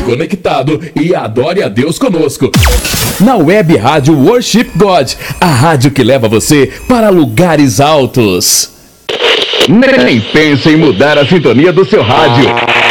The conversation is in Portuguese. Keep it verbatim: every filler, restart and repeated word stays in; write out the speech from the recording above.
conectado e adore a Deus conosco. Na Web Rádio Worship God, a rádio que leva você para lugares altos. Nem pense em mudar a sintonia do seu rádio.